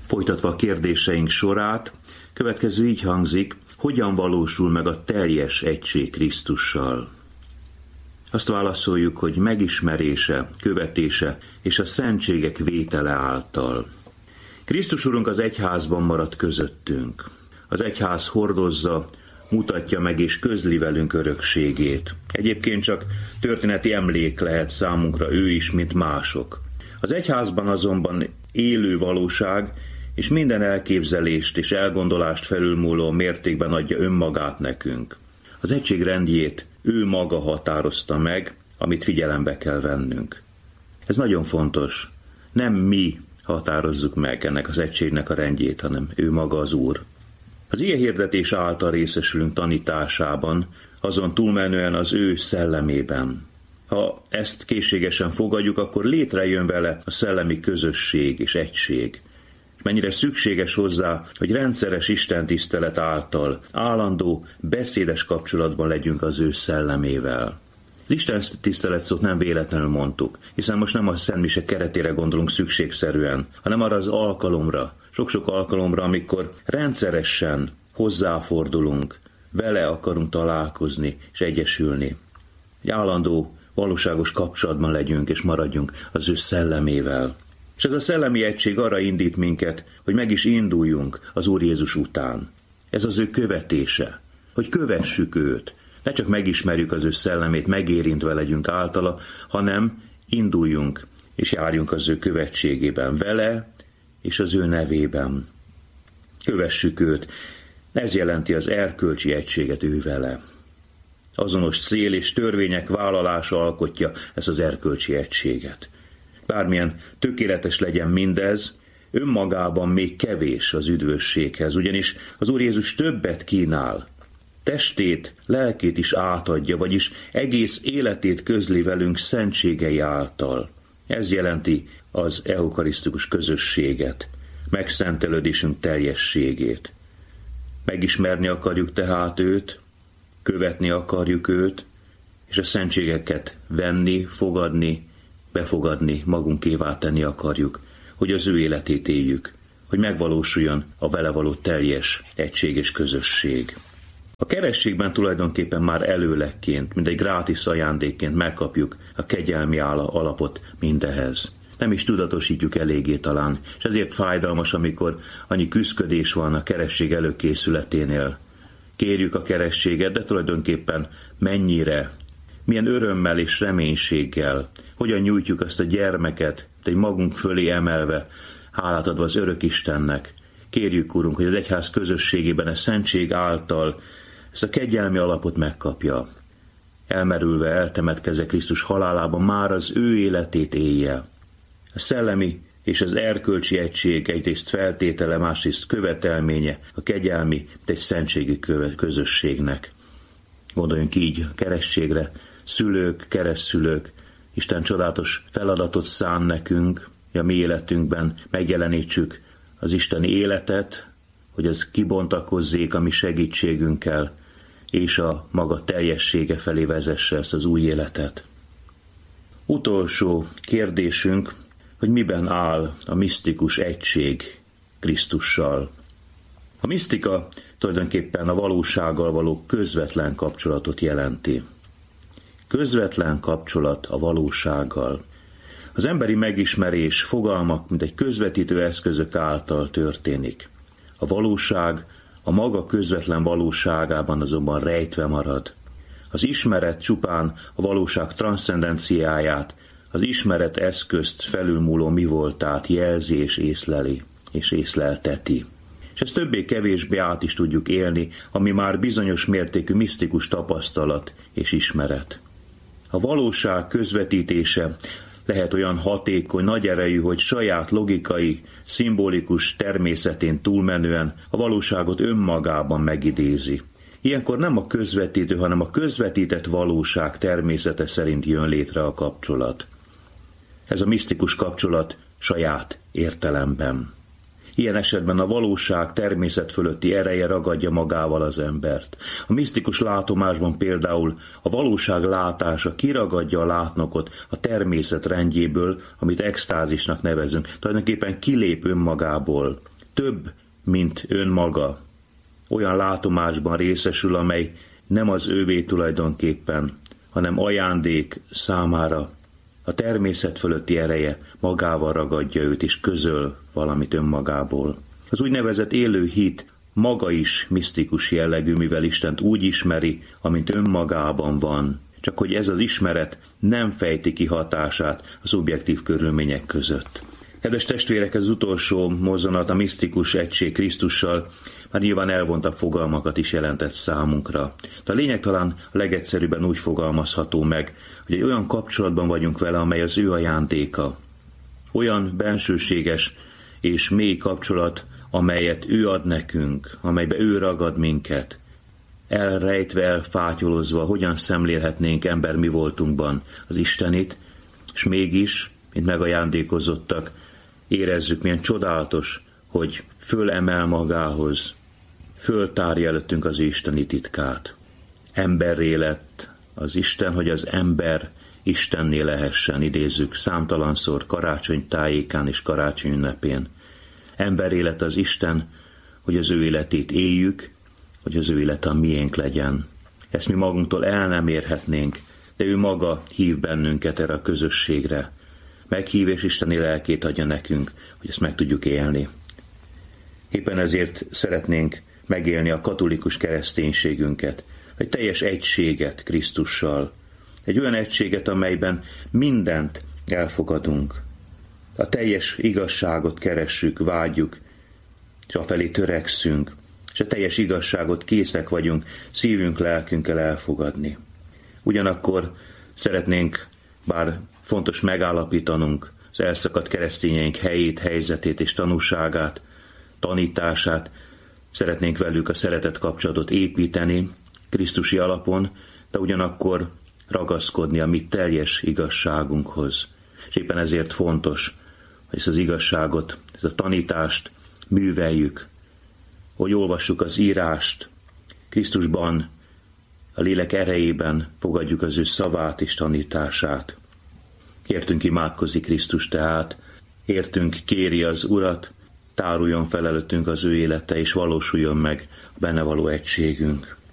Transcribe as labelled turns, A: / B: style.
A: Folytatva a kérdéseink sorát, következő így hangzik, hogyan valósul meg a teljes egység Krisztussal? Azt válaszoljuk, hogy megismerése, követése és a szentségek vétele által. Krisztus Urunk az egyházban maradt közöttünk. Az egyház hordozza, mutatja meg és közli velünk örökségét. Egyébként csak történeti emlék lehet számunkra ő is, mint mások. Az egyházban azonban élő valóság, és minden elképzelést és elgondolást felülmúló mértékben adja önmagát nekünk. Az egység rendjét ő maga határozta meg, amit figyelembe kell vennünk. Ez nagyon fontos. Nem mi határozzuk meg ennek az egységnek a rendjét, hanem ő maga az Úr. Az ige hirdetés által részesülünk tanításában, azon túlmenően az ő szellemében. Ha ezt készségesen fogadjuk, akkor létrejön vele a szellemi közösség és egység. És mennyire szükséges hozzá, hogy rendszeres istentisztelet által állandó, beszédes kapcsolatban legyünk az ő szellemével. Az istentisztelet szót nem véletlenül mondtuk, hiszen most nem a szentmise keretére gondolunk szükségszerűen, hanem arra az alkalomra, sok-sok alkalomra, amikor rendszeresen hozzáfordulunk, vele akarunk találkozni és egyesülni. Egy állandó, valóságos kapcsolatban legyünk és maradjunk az ő szellemével. És ez a szellemi egység arra indít minket, hogy meg is induljunk az Úr Jézus után. Ez az ő követése, hogy kövessük őt. Ne csak megismerjük az ő szellemét, megérintve legyünk általa, hanem induljunk és járjunk az ő követségében vele és az ő nevében. Kövessük őt. Ez jelenti az erkölcsi egységet ő vele. Azonos cél és törvények vállalása alkotja ezt az erkölcsi egységet. Bármilyen tökéletes legyen mindez, önmagában még kevés az üdvösséghez, ugyanis az Úr Jézus többet kínál. Testét, lelkét is átadja, vagyis egész életét közli velünk szentségei által. Ez jelenti az eukarisztikus közösséget, megszentelődésünk teljességét. Megismerni akarjuk tehát őt, követni akarjuk őt, és a szentségeket venni, fogadni, befogadni, magunkévá tenni akarjuk, hogy az ő életét éljük, hogy megvalósuljon a vele való teljes egység és közösség. A kerességben tulajdonképpen már előlegként, mint egy grátis ajándékként megkapjuk a kegyelmi alapot mindehez. Nem is tudatosítjuk eléggé talán, és ezért fájdalmas, amikor annyi küszködés van a keresség előkészületénél. Kérjük a kerességet, de tulajdonképpen mennyire, milyen örömmel és reménységgel, hogyan nyújtjuk azt a gyermeket, egy magunk fölé emelve, hálát adva az örök Istennek. Kérjük, Urunk, hogy az egyház közösségében a szentség által ezt a kegyelmi alapot megkapja. Elmerülve, eltemetkezve Krisztus halálában már az ő életét élje. A szellemi és az erkölcsi egység egyrészt feltétele, másrészt követelménye a kegyelmi, mint egy szentségi közösségnek. Gondoljunk így a kerességre, szülők, keresztszülők, Isten csodálatos feladatot szán nekünk, hogy a mi életünkben megjelenítsük az isteni életet, hogy ez kibontakozzék a mi segítségünkkel, és a maga teljessége felé vezesse ezt az új életet. Utolsó kérdésünk, hogy miben áll a misztikus egység Krisztussal. A misztika tulajdonképpen a valósággal való közvetlen kapcsolatot jelenti. Közvetlen kapcsolat a valósággal. Az emberi megismerés fogalmak, mint egy közvetítő eszközök által történik. A valóság a maga közvetlen valóságában azonban rejtve marad. Az ismeret csupán a valóság transzcendenciáját, az ismeret eszközt felülmúló mi voltát jelzi és észleli, és észlelteti. És ezt többé-kevésbé át is tudjuk élni, ami már bizonyos mértékű misztikus tapasztalat és ismeret. A valóság közvetítése lehet olyan hatékony, nagy erejű, hogy saját logikai, szimbolikus természetén túlmenően a valóságot önmagában megidézi. Ilyenkor nem a közvetítő, hanem a közvetített valóság természete szerint jön létre a kapcsolat. Ez a misztikus kapcsolat saját értelemben. Ilyen esetben a valóság természet fölötti ereje ragadja magával az embert. A misztikus látomásban például a valóság látása kiragadja a látnokot a természet rendjéből, amit extázisnak nevezünk. Tulajdonképpen kilép önmagából, több, mint önmaga. Olyan látomásban részesül, amely nem az ővé tulajdonképpen, hanem ajándék számára. A természet fölötti ereje magával ragadja őt, és közöl valamit önmagából. Az úgynevezett élő hit maga is misztikus jellegű, mivel Istent úgy ismeri, amint önmagában van. Csak hogy ez az ismeret nem fejti ki hatását a szubjektív körülmények között. Kedves testvérek, az utolsó mozzanat, a misztikus egység Krisztussal már nyilván elvontabb fogalmakat is jelentett számunkra. De a lényeg talán a legegyszerűbben úgy fogalmazható meg, hogy egy olyan kapcsolatban vagyunk vele, amely az ő ajándéka. Olyan bensőséges és mély kapcsolat, amelyet ő ad nekünk, amelybe ő ragad minket. Elrejtve, elfátyolozva, hogyan szemlélhetnénk ember mi voltunkban az Istenit, és mégis, mint megajándékozottak, érezzük, milyen csodálatos, hogy fölemel magához, föltárja előttünk az isteni titkát. Emberré lett az Isten, hogy az ember Istenné lehessen, idézzük számtalanszor karácsony tájékán és karácsony ünnepén. Emberré lett az Isten, hogy az ő életét éljük, hogy az ő élete a miénk legyen. Ezt mi magunktól el nem érhetnénk, de ő maga hív bennünket erre a közösségre. Meghív és isteni lelkét adja nekünk, hogy ezt meg tudjuk élni. Éppen ezért szeretnénk megélni a katolikus kereszténységünket, egy teljes egységet Krisztussal, egy olyan egységet, amelyben mindent elfogadunk. A teljes igazságot keressük, vágyjuk, és afelé törekszünk, és a teljes igazságot készek vagyunk szívünk, lelkünkkel elfogadni. Ugyanakkor szeretnénk, bár fontos megállapítanunk az elszakadt keresztényeink helyét, helyzetét és tanúságát, tanítását, szeretnénk velük a szeretet kapcsolatot építeni krisztusi alapon, de ugyanakkor ragaszkodni a mi teljes igazságunkhoz. És éppen ezért fontos, hogy ezt az igazságot, ezt a tanítást műveljük, hogy olvassuk az írást, Krisztusban, a lélek erejében fogadjuk az ő szavát és tanítását. Értünk imádkozik Krisztus tehát, értünk kéri az Urat, táruljon fel előttünk az ő élete, és valósuljon meg a benne való egységünk.